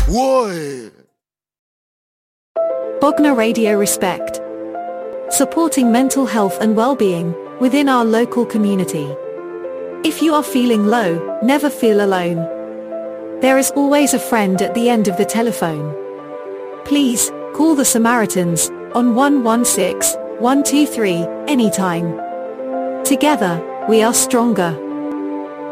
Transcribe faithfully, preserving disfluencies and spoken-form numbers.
Whoa! Bognor Radio Respect. Supporting mental health and well-being within our local community. If you are feeling low, never feel alone. There is always a friend at the end of the telephone. Please, call the Samaritans on one one six, one two three anytime. Together, we are stronger.